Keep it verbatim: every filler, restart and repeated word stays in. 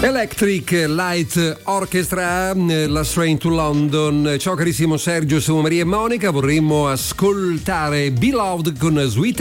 Electric Light Orchestra, Last Train to London. Ciao carissimo Sergio, siamo Maria e Monica, vorremmo ascoltare Beloved con Sweet